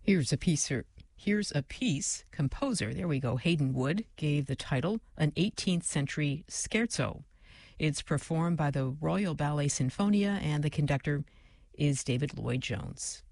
Here's a piece. Here's a piece. Composer, there we go, Hayden Wood, gave the title an 18th century scherzo. It's performed by the Royal Ballet Sinfonia, and the conductor is David Lloyd Jones.